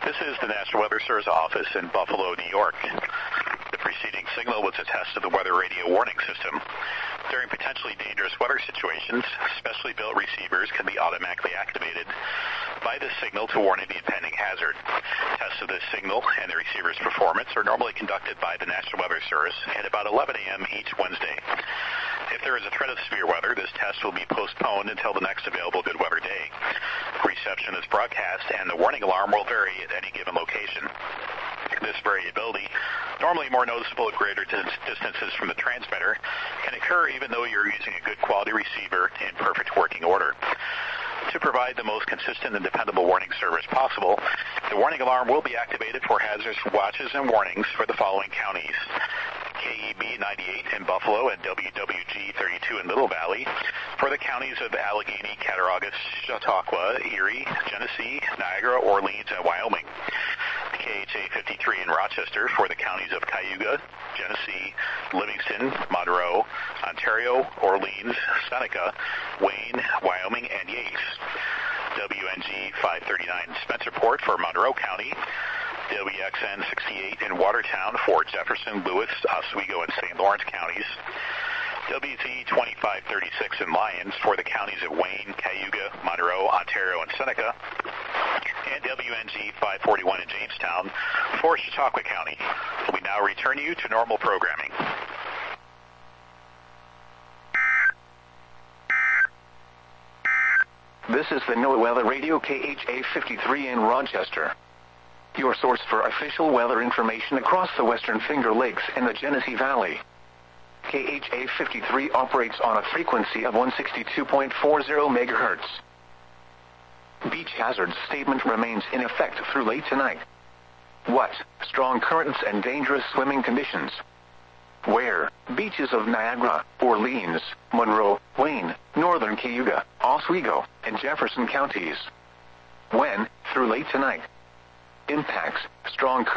This is the National Weather Service office in Buffalo, New York. The preceding signal was a test of the weather radio warning system. During potentially dangerous weather situations, specially built receivers can be automatically activated by this signal to warn of the impending hazard. Tests of this signal and the receiver's performance are normally conducted by the National Weather Service at about 11 a.m. each Wednesday. If there is a threat of severe weather, this test will be postponed until the next available good weather day. Reception is broadcast, and the warning alarm will vary at any given location. This variability, normally more noticeable at greater distances from the transmitter, can occur even though you're using a good quality receiver in perfect working order. To provide the most consistent and dependable warning service possible, the warning alarm will be activated for hazardous watches and warnings for the following counties: KEB 98 in Buffalo and WWG 32 in Little Valley, for the counties of Allegheny, Cattaraugus, Chautauqua, Erie, Genesee, Niagara, Orleans, and Wyoming. KHA 53 in Rochester for the counties of Cayuga, Genesee, Livingston, Monroe, Ontario, Orleans, Seneca, Wayne, Wyoming, and Yates. WNG 539 Spencerport for Monroe County. WXN 68 in Watertown for Jefferson, Lewis, Oswego, and St. Lawrence counties. WZ 2536 in Lyons for the counties of Wayne, Cayuga, Monroe, Ontario, and Seneca. And WNG 541 in Jamestown for Chautauqua County. We now return you to normal programming. This is the NOAA Weather Radio KHA 53 in Rochester, your source for official weather information across the Western Finger Lakes and the Genesee Valley. KHA 53 operates on a frequency of 162.40 megahertz. Beach hazard statement remains in effect through late tonight. What? Strong currents and dangerous swimming conditions. Where? Beaches of Niagara, Orleans, Monroe, Wayne, Northern Cayuga, Oswego, and Jefferson counties. When? Through late tonight. Impacts: strong currents.